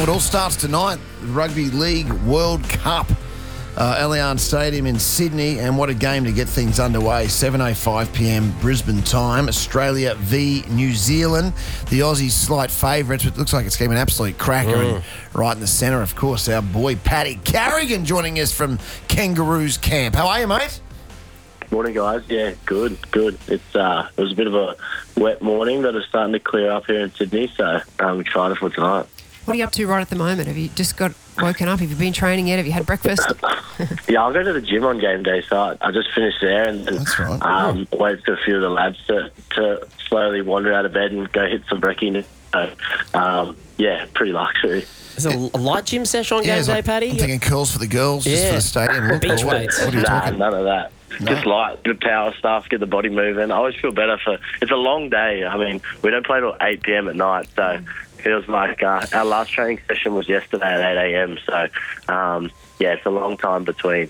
Well, it all starts tonight. Rugby League World Cup. Allianz Stadium in Sydney, and what a game to get things underway. 7:05 p.m. Brisbane time. Australia v New Zealand. The Aussies slight favourites. It looks like it's going to be an absolute cracker. And right in the centre, of course, our boy Paddy Carrigan joining us from Kangaroos camp. How are you, mate? Morning, guys. Yeah, good. It was a bit of a wet morning, but it's starting to clear up here in Sydney, so I'm excited for tonight. What are you up to right at the moment? Have you just got woken up? Have you been training yet? Have you had breakfast? Yeah, I'll go to the gym on game day, so I just finished there and That's right. wait for a few of the lads to slowly wander out of bed and go hit some brekkie. So, yeah, pretty luxury. Is it a light gym session on game day, Paddy? I'm thinking curls for the girls, just for the stadium. Look, Beach what weights. are you Nah, talking? none of that. No. Just light, good power stuff, get the body moving. I always feel better it's a long day. I mean, we don't play till 8 p.m. at night, so it feels like our last training session was yesterday at 8 a.m. So, yeah, it's a long time between,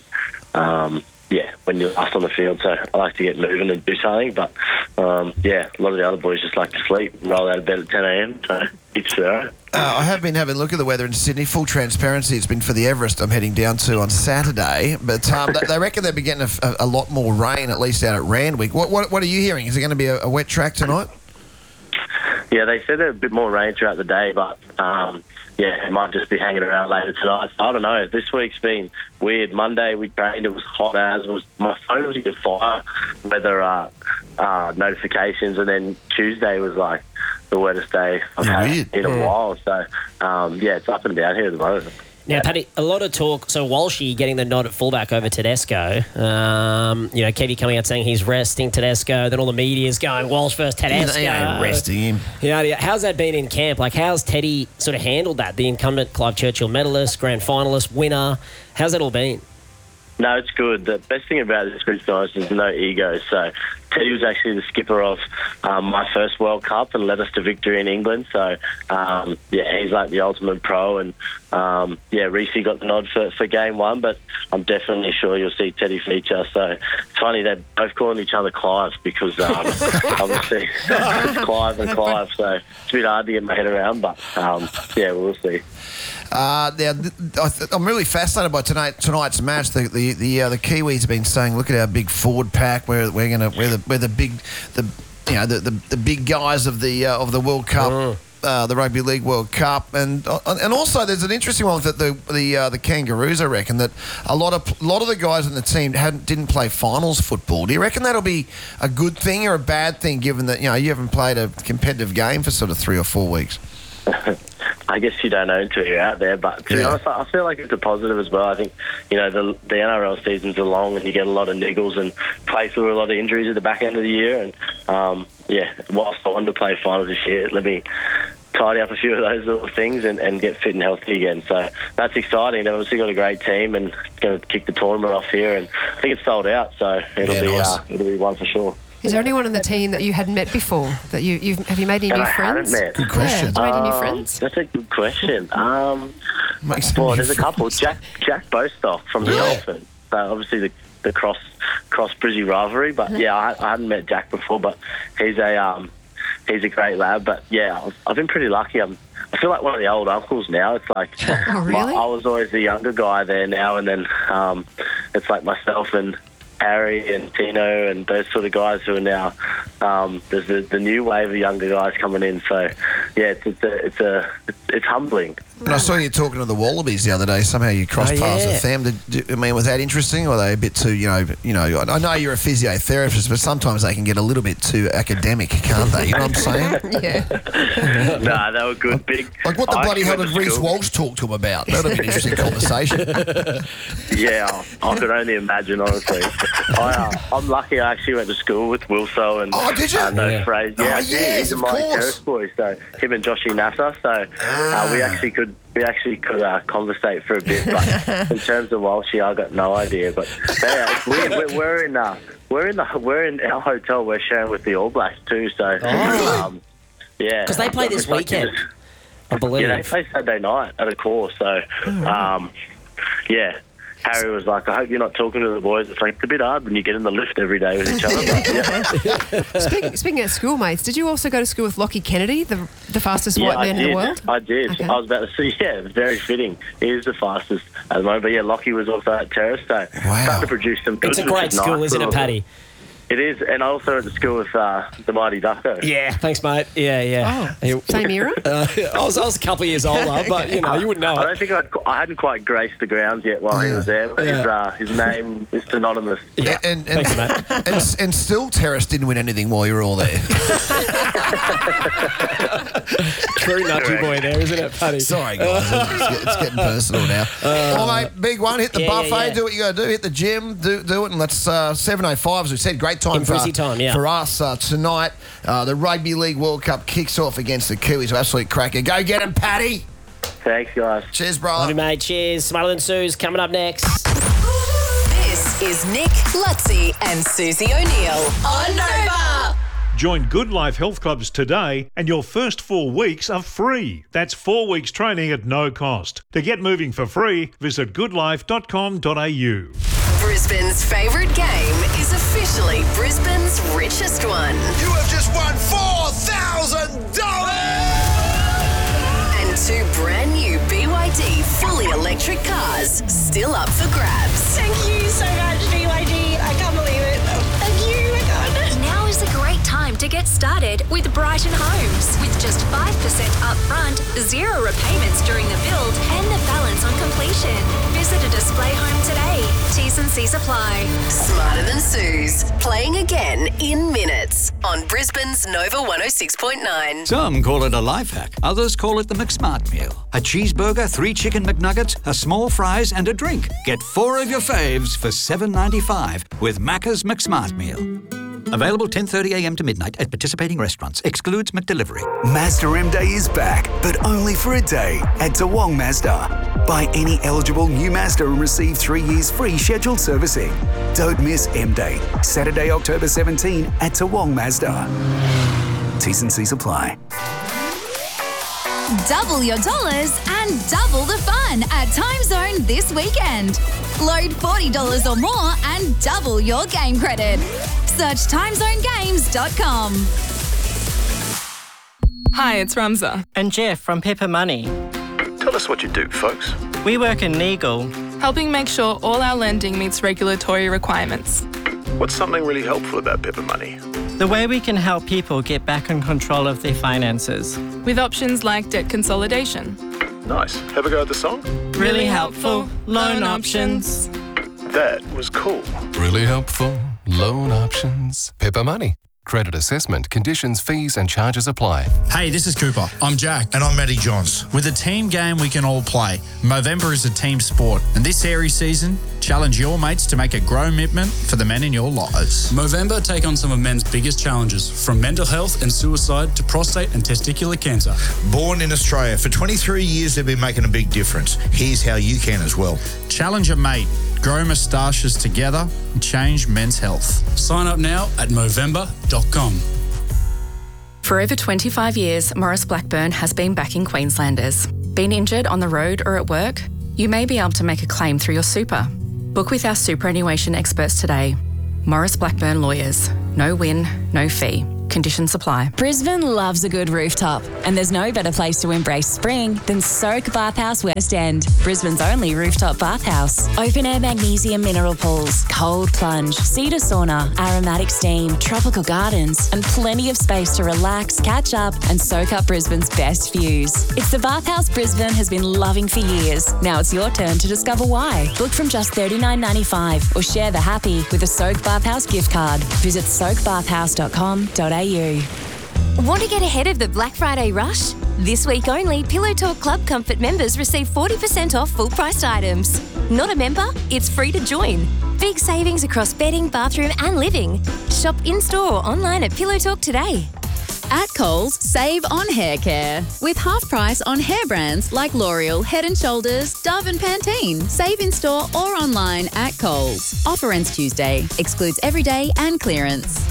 when you're last on the field. So I like to get moving and do something, but, yeah, a lot of the other boys just like to sleep and roll out of bed at 10 a.m. So it's all right. I have been having a look at the weather in Sydney. Full transparency, it's been for the Everest I'm heading down to on Saturday. But they reckon they'll be getting a lot more rain, at least out at Randwick. What are you hearing? Is it going to be a wet track tonight? Yeah, they said a bit more rain throughout the day, but it might just be hanging around later tonight. So I don't know. This week's been weird. Monday we trained, it was hot as my phone was getting fire weather notifications, and then Tuesday was like the wettest day I've had in a while. So it's up and down here at the moment. Now, Paddy, a lot of talk. So Walshy getting the nod at fullback over Tedesco. Kevy coming out saying he's resting Tedesco. Then all the media's going Walsh versus Tedesco. They ain't resting him. Yeah, how's that been in camp? Like, how's Teddy sort of handled that? The incumbent Clive Churchill medalist, grand finalist, winner. How's that all been? No, it's good. The best thing about this group, guys, is no ego. So Teddy was actually the skipper of my first World Cup and led us to victory in England. So, he's like the ultimate pro. And, Reece got the nod for game one, but I'm definitely sure you'll see Teddy feature. So it's funny, they're both calling each other Clive because, obviously, it's Clive and Clive. So it's a bit hard to get my head around, but, we'll see. I'm really fascinated by tonight's match. The Kiwis have been saying, "Look at our big forward pack. We're the big guys of the World Cup." The Rugby League World Cup, and also there's an interesting one that the Kangaroos. I reckon that a lot of the guys in the team didn't play finals football. Do you reckon that'll be a good thing or a bad thing, given that you haven't played a competitive game for sort of 3 or 4 weeks? I guess you don't know until you're out there, but to be honest, I feel like it's a positive as well. I think, the NRL seasons are long and you get a lot of niggles and play through a lot of injuries at the back end of the year. And, whilst I wanted to play finals this year, let me tidy up a few of those little things and get fit and healthy again. So that's exciting. They've obviously got a great team and going to kick the tournament off here. And I think it's sold out, so it'll be one for sure. Is there anyone on the team that you hadn't met before? That have you made any new friends? Met. Good question. Yeah, have you made any new friends? That's a good question. There's a couple. Jack Bostock from the Dolphins. So obviously the cross Brizzy rivalry. But I hadn't met Jack before. But he's a great lad. But I've been pretty lucky. I feel like one of the old uncles now. It's like Oh, really? I was always the younger guy there now, and then it's like myself and Harry and Tino and those sort of guys who are now there's the new wave of younger guys coming in. So it's humbling. And I saw you talking to the Wallabies the other day. Somehow you crossed paths with them. Was that interesting, or are they a bit too? I know you're a physiotherapist, but sometimes they can get a little bit too academic, can't they? You know what I'm saying? Yeah. Nah, they were good. Big. Like what the I bloody hell actually did went to Reece school. Walsh talk to him about? That would have been an interesting conversation. Yeah, I could only imagine, honestly. I'm lucky I actually went to school with Wilso and did you? Fraser. Oh, Yeah, I did. yes, He's a of Mighty course. Terrace boy, so him and Joshy Nasser. So we actually could conversate for a bit. But in terms of Walshy, I got no idea. But we're in our hotel. We're sharing with the All Blacks too. So Because they play this weekend, I believe. Yeah, they play Saturday night at a course. So Harry was like, I hope you're not talking to the boys. It's like, it's a bit hard when you get in the lift every day with each other. But, yeah. Speaking of schoolmates, did you also go to school with Lockie Kennedy, the fastest white man in the world? I did. Okay. I was about to say, yeah, very fitting. He is the fastest at the moment. But yeah, Lockie was also at Terrace, so starting to produce some good. It's a great school, isn't it, Paddy? It is, and I also went to school with the Mighty Ducko. Yeah, thanks, mate. Yeah. Oh, same era? I was a couple of years older, but, you woldn't know I it. don't think I hadn't quite graced the grounds yet while he was there, but his name is synonymous. Yeah, And thanks, mate. and still Terrace didn't win anything while you were all there. True nudgy boy there, isn't it, Paddy? Sorry, guys. It's getting personal now. Well, mate, big one. Hit the buffet. Yeah. Do what you got to do. Hit the gym. Do it. And let's 7:05, as we said. Great time In Brizzy time, yeah. for us tonight. The Rugby League World Cup kicks off against the Kiwis. Absolute cracker. Go get him, Paddy. Thanks, guys. Cheers, Love you, brother. mate. Cheers. Smarter Than Sue's coming up next. This is Nick, Lutzi and Susie O'Neill on Nova. Join Good Life Health Clubs today and your first 4 weeks are free. That's 4 weeks training at no cost. To get moving for free, visit goodlife.com.au. Brisbane's favourite game is officially Brisbane's richest one. You have just won $4,000. And 2 brand new BYD fully electric cars still up for grabs. Thank you so much, BYD. I can't believe it. Thank you, my God. Now is a great time to get started with Brighton Homes. With just 5% upfront, 0 repayments during the build, and the balance on completion. Visit a display home today. T's and C's apply. Smarter Than Sue's, playing again in minutes on Brisbane's Nova 106.9. Some call it a life hack. Others call it the McSmart meal. A cheeseburger, 3 chicken McNuggets, a small fries and a drink. Get 4 of your faves for $7.95 with Macca's McSmart meal. Available 10:30am to midnight at participating restaurants. Excludes McDelivery. Mazda M Day is back, but only for a day at Toowong Mazda. Buy any eligible new Mazda and receive 3 years free scheduled servicing. Don't miss M Day, Saturday, October 17 at Toowong Mazda. T's and C's apply. Double your dollars and double the fun at Time Zone this weekend. Load $40 or more and double your game credit. Search timezonegames.com. Hi, it's Ramza. And Jeff from Pepper Money. Tell us what you do, folks. We work in legal. Helping make sure all our lending meets regulatory requirements. What's something really helpful about Pepper Money? The way we can help people get back in control of their finances. With options like debt consolidation. Nice. Have a go at the song? Really helpful. Loan options. That was cool. Really helpful. Loan options. Pepper Money. Credit assessment, conditions, fees and charges apply. Hey, this is Cooper. I'm Jack. And I'm Matty Johns. With a team game we can all play, Movember is a team sport. And this Aries season, challenge your mates to make a grow commitment for the men in your lives. Movember take on some of men's biggest challenges, from mental health and suicide to prostate and testicular cancer. Born in Australia, for 23 years they've been making a big difference. Here's how you can as well. Challenge a mate. Grow moustaches together and change men's health. Sign up now at Movember.com. For over 25 years, Morris Blackburn has been backing Queenslanders. Been injured on the road or at work? You may be able to make a claim through your super. Book with our superannuation experts today. Morris Blackburn Lawyers. No win, no fee. Conditions apply. Brisbane loves a good rooftop, and there's no better place to embrace spring than Soak Bathhouse West End, Brisbane's only rooftop bathhouse. Open air magnesium mineral pools, cold plunge, cedar sauna, aromatic steam, tropical gardens, and plenty of space to relax, catch up, and soak up Brisbane's best views. It's the bathhouse Brisbane has been loving for years. Now it's your turn to discover why. Book from just $39.95 or share the happy with a Soak Bathhouse gift card. Visit soakbathhouse.com.au. Want to get ahead of the Black Friday rush? This week only, Pillow Talk Club Comfort members receive 40% off full-priced items. Not a member? It's free to join. Big savings across bedding, bathroom and living. Shop in-store or online at Pillow Talk today. At Coles, save on hair care. With half price on hair brands like L'Oreal, Head & Shoulders, Dove and Pantene. Save in store or online at Coles. Offer ends Tuesday. Excludes everyday and clearance.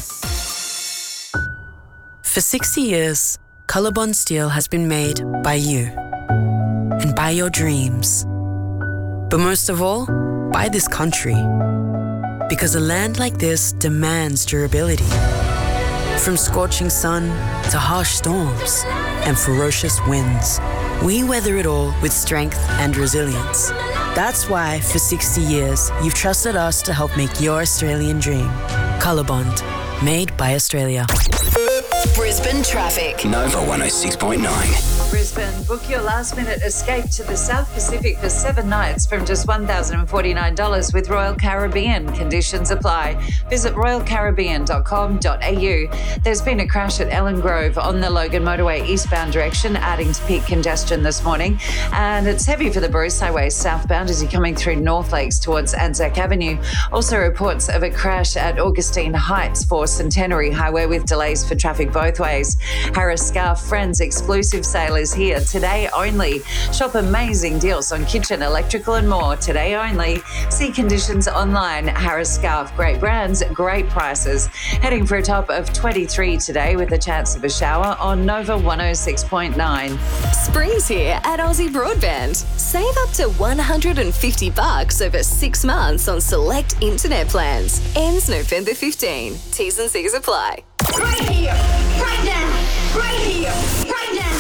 For 60 years, Colorbond Steel has been made by you and by your dreams. But most of all, buy this country. Because a land like this demands durability. From scorching sun to harsh storms and ferocious winds, we weather it all with strength and resilience. That's why, for 60 years, you've trusted us to help make your Australian dream. Colorbond, made by Australia. Brisbane traffic. Nova 106.9. Brisbane, book your last-minute escape to the South Pacific for 7 nights from just $1,049 with Royal Caribbean. Conditions apply. Visit royalcaribbean.com.au. There's been a crash at Ellen Grove on the Logan Motorway eastbound direction, adding to peak congestion this morning. And it's heavy for the Bruce Highway southbound as you're coming through North Lakes towards Anzac Avenue. Also reports of a crash at Augustine Heights for Centenary Highway with delays for traffic both ways. Harris Scarf Friends exclusive sale is here today only. Shop amazing deals on kitchen, electrical and more today only. See conditions online. Harris Scarf, great brands, great prices. Heading for a top of 23 today with a chance of a shower on Nova 106.9. Spring's here at Aussie Broadband. Save up to $150 over 6 months on select internet plans. Ends November 15. T's and C's apply. Right here, right now, right here, right now.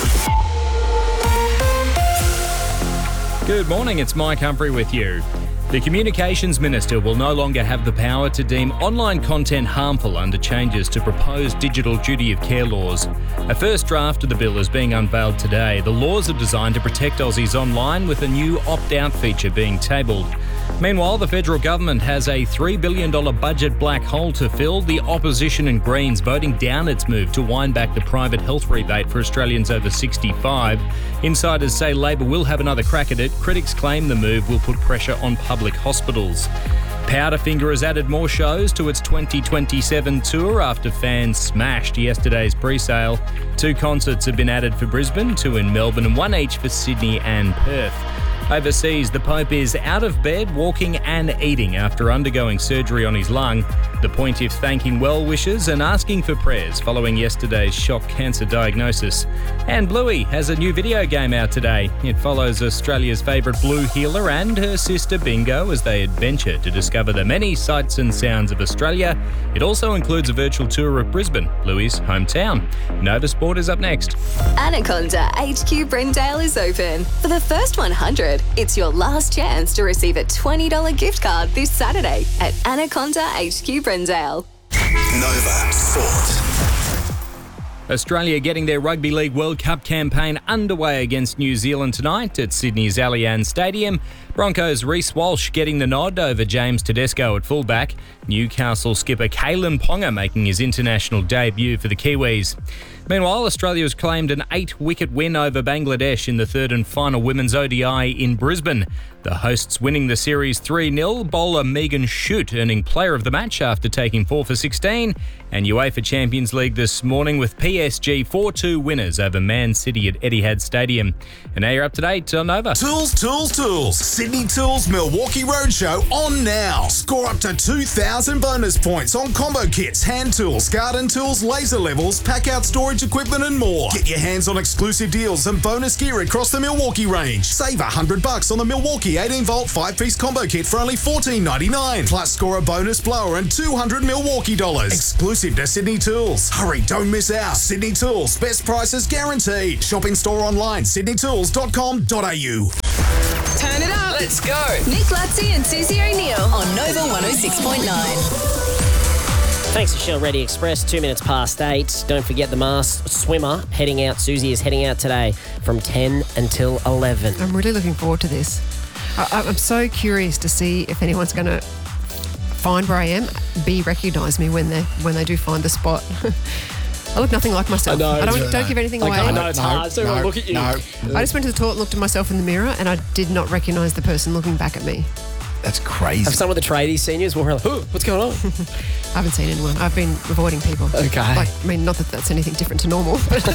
Good morning, it's Mike Humphrey with you. The Communications Minister will no longer have the power to deem online content harmful under changes to proposed digital duty of care laws. A first draft of the bill is being unveiled today. The laws are designed to protect Aussies online, with a new opt-out feature being tabled. Meanwhile, the federal government has a $3 billion budget black hole to fill. The opposition and Greens voting down its move to wind back the private health rebate for Australians over 65. Insiders say Labor will have another crack at it. Critics claim the move will put pressure on public hospitals. Powderfinger has added more shows to its 2027 tour after fans smashed yesterday's pre-sale. 2 concerts have been added for Brisbane, 2 in Melbourne and 1 each for Sydney and Perth. Overseas, the Pope is out of bed, walking and eating after undergoing surgery on his lung. The Pontiff thanking well-wishers and asking for prayers following yesterday's shock cancer diagnosis. And Bluey has a new video game out today. It follows Australia's favourite blue healer and her sister Bingo as they adventure to discover the many sights and sounds of Australia. It also includes a virtual tour of Brisbane, Bluey's hometown. Nova Sport is up next. Anaconda HQ Brendale is open. For the first 100, it's your last chance to receive a $20 gift card this Saturday at Anaconda HQ Brendale. Nova Sport. Australia getting their Rugby League World Cup campaign underway against New Zealand tonight at Sydney's Allianz Stadium. Broncos' Reece Walsh getting the nod over James Tedesco at fullback. Newcastle skipper Kalen Ponga making his international debut for the Kiwis. Meanwhile, Australia has claimed an 8-wicket win over Bangladesh in the third and final women's ODI in Brisbane. The hosts winning the series 3-0, bowler Megan Schutt earning player of the match after taking 4 for 16. And UEFA Champions League this morning with PSG 4-2 winners over Man City at Etihad Stadium. And now you're up to date on Nova. Tools, tools, tools. Sydney Tools Milwaukee Roadshow on now. Score up to 2,000 bonus points on combo kits, hand tools, garden tools, laser levels, pack-out storage equipment and more. Get your hands on exclusive deals and bonus gear across the Milwaukee range. Save $100 on the Milwaukee 18-volt 5-piece combo kit for only $14.99. Plus score a bonus blower and $200 Milwaukee dollars. Exclusive to Sydney Tools. Hurry, don't miss out. Sydney Tools, best prices guaranteed. Shop in store online, sydneytools.com.au. Turn it up. Let's go. Nick Lutzi and Susie O'Neill on Nova 106.9. Thanks to Shell Ready Express, 2 minutes past 8. Don't forget the masked swimmer heading out. Susie is heading out today from 10 until 11. I'm really looking forward to this. I'm so curious to see if anyone's going to find where I am, recognise me when they do find the spot. I look nothing like myself. I don't give anything away. I know it's hard, so everyone look at you. I just went to the toilet, looked at myself in the mirror, and I did not recognise the person looking back at me. That's crazy. Have some of the tradies seen you as well? Like, what's going on? I haven't seen anyone. I've been avoiding people. Okay. Not that that's anything different to normal.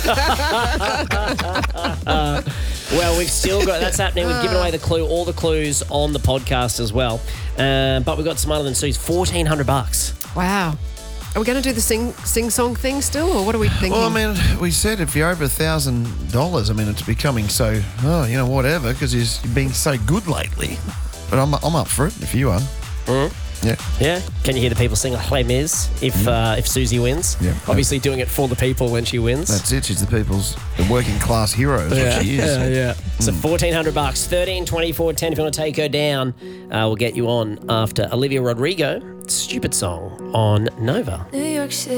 Well, we've still got... That's happening. We've given away all the clues on the podcast as well. But we've got some other than Sue's $1,400. Wow. Are we going to do the sing-song thing still, or what are we thinking? Well, I mean, we said if you're over $1,000, I mean, it's becoming so, whatever, because you're being so good lately. But I'm up for it if you are. Yeah. Yeah. Can you hear the people sing Les Mis if Susie wins? Yeah. Obviously doing it for the people when she wins. That's it. She's the working class hero is what she is. Yeah. So $1,400, 13, 24, 10 if you want to take her down. We'll get you on after Olivia Rodrigo, Stupid Song on Nova. New York City.